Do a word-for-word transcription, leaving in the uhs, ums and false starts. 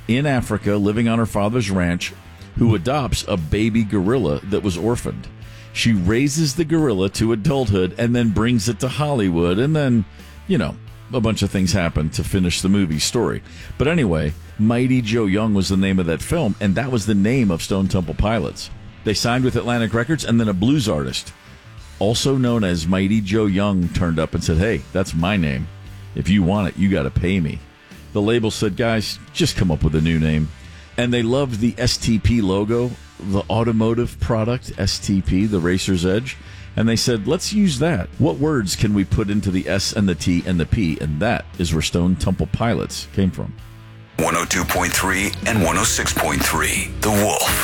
in Africa living on her father's ranch who adopts a baby gorilla that was orphaned. She raises the gorilla to adulthood and then brings it to Hollywood. And then, you know, a bunch of things happen to finish the movie story. But anyway, Mighty Joe Young was the name of that film, and that was the name of Stone Temple Pilots. They signed with Atlantic Records, and then a blues artist, also known as Mighty Joe Young, turned up and said, hey, that's my name. If you want it, you got to pay me. The label said, guys, just come up with a new name. And they loved the S T P logo, the automotive product, S T P, the Racer's Edge. And they said, let's use that. What words can we put into the S and the T and the P? And that is where Stone Temple Pilots came from. one oh two point three and one oh six point three, The Wolf.